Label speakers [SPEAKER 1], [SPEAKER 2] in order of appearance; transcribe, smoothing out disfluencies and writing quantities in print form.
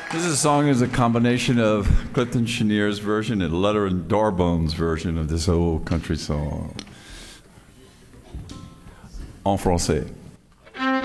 [SPEAKER 1] This song is a combination of Clifton Cheniere's version and Letter and Darbone's version of this old country song. En français.